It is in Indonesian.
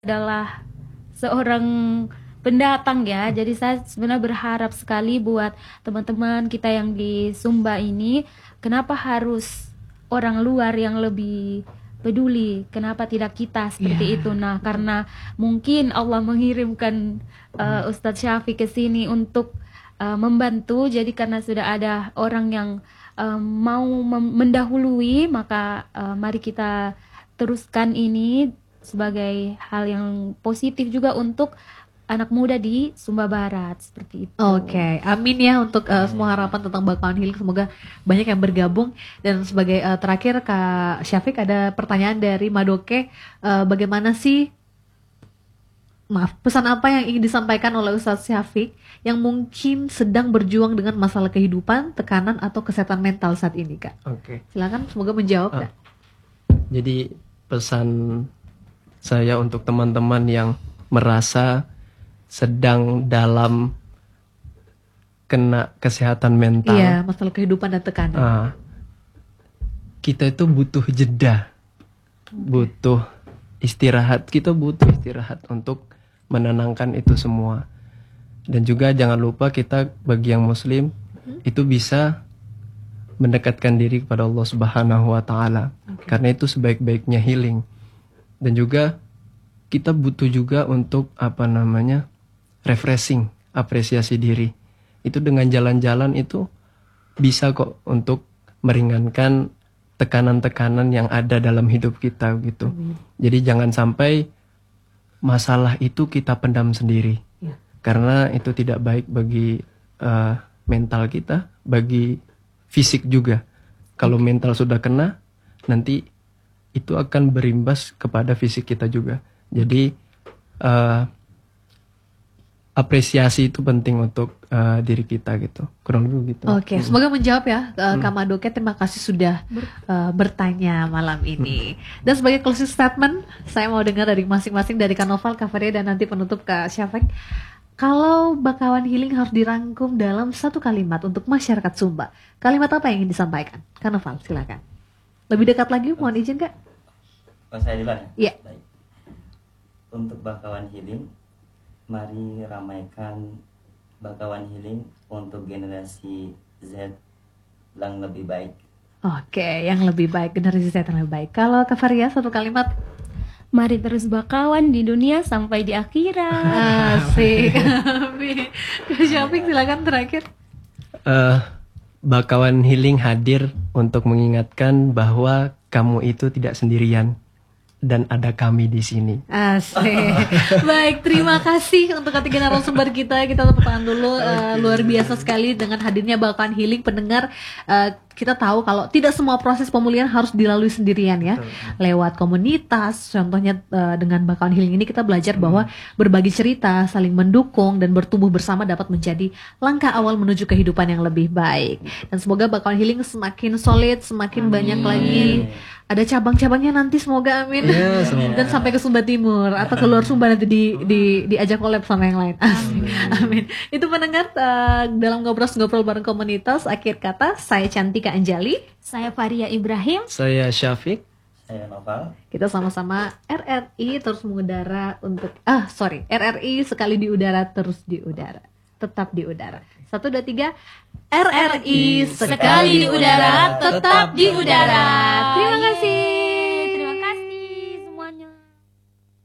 adalah seorang pendatang ya. Jadi saya sebenarnya berharap sekali buat teman-teman kita yang di Sumba ini, kenapa harus orang luar yang lebih peduli? Kenapa tidak kita seperti itu? Nah, karena mungkin Allah mengirimkan Ustadz Syafiq ke sini untuk membantu. Jadi karena sudah ada orang yang mau mendahului, maka mari kita teruskan ini sebagai hal yang positif juga untuk anak muda di Sumba Barat seperti itu. Oke, amin ya untuk semua harapan tentang Bakawan Healing, semoga banyak yang bergabung. Dan sebagai terakhir Kak Syafiq, ada pertanyaan dari Madoke, bagaimana sih, pesan apa yang ingin disampaikan oleh Ustadz Syafiq yang mungkin sedang berjuang dengan masalah kehidupan, tekanan atau kesehatan mental saat ini, Kak? Oke. Silakan, semoga menjawab, Kak. Jadi pesan saya untuk teman-teman yang merasa sedang dalam kena kesehatan mental. Iya, masalah kehidupan dan tekanan. Kita itu butuh jeda, butuh istirahat. Kita butuh istirahat untuk menenangkan itu semua. Dan juga jangan lupa kita bagi yang muslim itu bisa mendekatkan diri kepada Allah Subhanahu wa taala. Karena itu sebaik-baiknya healing. Dan juga kita butuh juga untuk refreshing, apresiasi diri. Itu dengan jalan-jalan itu bisa kok untuk meringankan tekanan-tekanan yang ada dalam hidup kita gitu. Jadi jangan sampai masalah itu kita pendam sendiri. Karena itu tidak baik bagi mental kita, bagi fisik juga. Kalau mental sudah kena, nanti itu akan berimbas kepada fisik kita juga. Jadi apresiasi itu penting untuk diri kita gitu. Kurang lebih gitu. Oke, semoga menjawab ya Kak Madoke. Terima kasih sudah bertanya malam ini. Dan sebagai closing statement, saya mau dengar dari masing-masing, dari Kak Noval, Kak Faria, dan nanti penutup Kak Syafiq. Kalau Bakawan Healing harus dirangkum dalam satu kalimat untuk masyarakat Sumba, kalimat apa yang ingin disampaikan? Kak Noval, silakan. Lebih dekat lagi, mohon izin, Kak. Saya duluan ya? Iya. Baik. Untuk Bakawan Healing, mari ramaikan Bakawan Healing untuk generasi Z yang lebih baik. Oke, yang lebih baik, generasi Z yang lebih baik. Kalau Kak Faria, satu kalimat. Mari terus bakawan di dunia sampai di akhirat. Asik. Amin. Kak Syafiq, silakan terakhir. Bakawan Healing hadir untuk mengingatkan bahwa kamu itu tidak sendirian dan ada kami di sini. Asik. Baik, terima kasih untuk ketiga narasumber kita. Kita tepuk tangan dulu. Luar biasa sekali dengan hadirnya Bakawan Healing. Pendengar, kita tahu kalau tidak semua proses pemulihan harus dilalui sendirian ya. Lewat komunitas, contohnya dengan Bakawan Healing ini kita belajar bahwa berbagi cerita, saling mendukung, dan bertumbuh bersama dapat menjadi langkah awal menuju kehidupan yang lebih baik. Dan semoga Bakawan Healing semakin solid, semakin banyak lagi. Ada cabang-cabangnya nanti, semoga amin. Dan sampai ke Sumba Timur atau keluar Sumba nanti diajak collab sama yang lain. Amin. Itu pendengar, dalam ngobrol bareng komunitas, akhir kata saya Cantika Anjali, Saya Faria Ibrahim. Saya Syafiq. Saya Noval. kita sama-sama RRI terus mengudara untuk RRI sekali di udara terus di udara, tetap di udara. 1, 2, 3. RRI sekali di udara tetap di udara. Terima kasih.